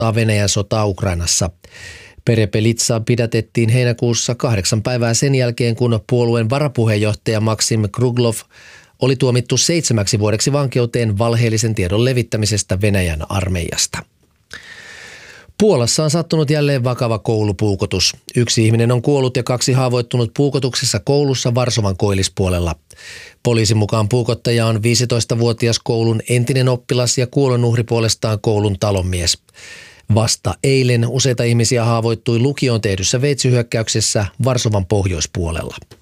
Venäjän sotaa Ukrainassa. Perepelitsa pidätettiin heinäkuussa 8 päivää sen jälkeen, kun puolueen varapuheenjohtaja Maksim Kruglov oli tuomittu 7 vuodeksi vankeuteen valheellisen tiedon levittämisestä Venäjän armeijasta. Puolassa on sattunut jälleen vakava koulupuukotus. 1 ihminen on kuollut ja 2 haavoittunut puukotuksessa koulussa Varsovan koillispuolella. Poliisin mukaan puukottaja on 15-vuotias koulun entinen oppilas ja kuolonuhri puolestaan koulun talonmies. Vasta eilen useita ihmisiä haavoittui lukioon tehdyssä veitsyhyökkäyksessä Varsovan pohjoispuolella.